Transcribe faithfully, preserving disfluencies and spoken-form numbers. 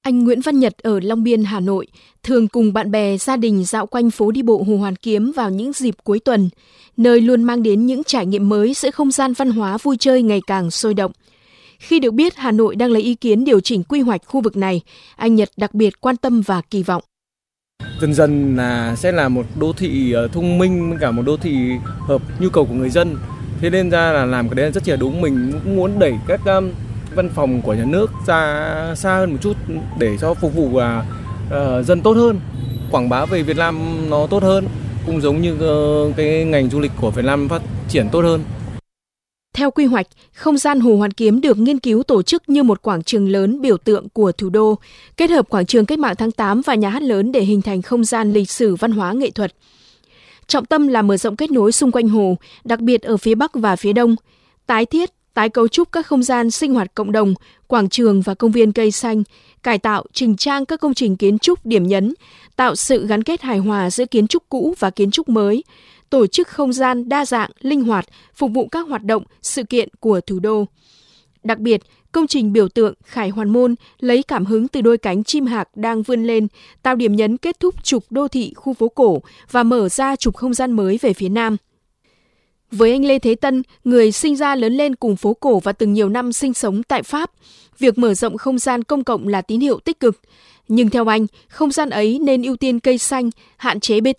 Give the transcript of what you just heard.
Anh Nguyễn Văn Nhật ở Long Biên, Hà Nội thường cùng bạn bè, gia đình dạo quanh phố đi bộ Hồ Hoàn Kiếm vào những dịp cuối tuần, nơi luôn mang đến những trải nghiệm mới giữa không gian văn hóa vui chơi ngày càng sôi động. Khi được biết Hà Nội đang lấy ý kiến điều chỉnh quy hoạch khu vực này, anh Nhật đặc biệt quan tâm và kỳ vọng. Dần dần là sẽ là một đô thị thông minh với cả một đô thị hợp nhu cầu của người dân. Thế nên ra là làm cái đấy là rất là đúng. Mình cũng muốn đẩy các um, văn phòng của nhà nước ra xa hơn một chút để cho phục vụ là uh, dân tốt hơn, quảng bá về Việt Nam nó tốt hơn, cũng giống như uh, cái ngành du lịch của Việt Nam phát triển tốt hơn. Theo quy hoạch, không gian Hồ Hoàn Kiếm được nghiên cứu tổ chức như một quảng trường lớn biểu tượng của thủ đô, kết hợp quảng trường Cách mạng tháng tám và nhà hát lớn để hình thành không gian lịch sử văn hóa nghệ thuật. Trọng tâm là mở rộng kết nối xung quanh hồ, đặc biệt ở phía Bắc và phía Đông, tái thiết, tái cấu trúc các không gian sinh hoạt cộng đồng, quảng trường và công viên cây xanh, cải tạo, chỉnh trang các công trình kiến trúc điểm nhấn, tạo sự gắn kết hài hòa giữa kiến trúc cũ và kiến trúc mới, tổ chức không gian đa dạng, linh hoạt, phục vụ các hoạt động, sự kiện của thủ đô. Đặc biệt, công trình biểu tượng Khải Hoàn Môn lấy cảm hứng từ đôi cánh chim hạc đang vươn lên, tạo điểm nhấn kết thúc trục đô thị khu phố cổ và mở ra trục không gian mới về phía Nam. Với anh Lê Thế Tân, người sinh ra lớn lên cùng phố cổ và từng nhiều năm sinh sống tại Pháp, việc mở rộng không gian công cộng là tín hiệu tích cực. Nhưng theo anh, không gian ấy nên ưu tiên cây xanh, hạn chế bê